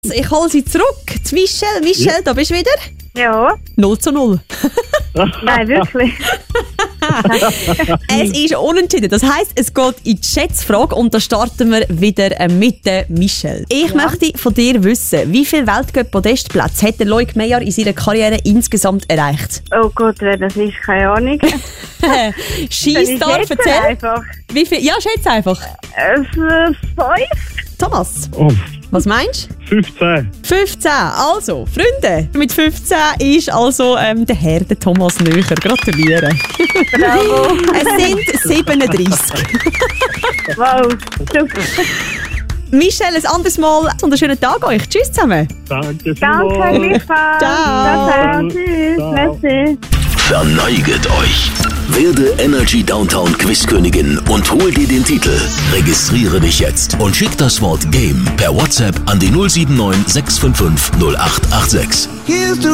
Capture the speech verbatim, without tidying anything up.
Ich hole sie zurück. Die Michelle, Michelle, ja. Da bist du wieder? Ja. null zu null. Nein, wirklich. Es ist unentschieden. Das heisst, es geht in die Schätzfrage und da starten wir wieder mit der Michelle. Ich ja. möchte von dir wissen, wie viele Weltcup-Podestplätze hat der Loic Meyer in seiner Karriere insgesamt erreicht? Oh Gott, wer das ist, keine Ahnung. Skistar, erzähl. Einfach. Wie viel? Ja, schätze einfach. Äh, fünf. Thomas. Oh. Was meinst du? fünfzehn. fünfzehn. Also, Freunde, mit fünfzehn ist also ähm, der Herr, der Thomas, näher. Gratuliere. Bravo. Es sind siebenunddreissig. Wow, super. Michelle, ein anderes Mal und einen schönen Tag euch. Tschüss zusammen. Danke, Danke, gleichfalls. Ciao. Ciao. Tschüss. Ciao. Merci. Verneiget euch. Werde Energy Downtown Quizkönigin und hol dir den Titel. Registriere dich jetzt und schick das Wort Game per WhatsApp an die null sieben neun sechs fünf fünf null acht acht sechs.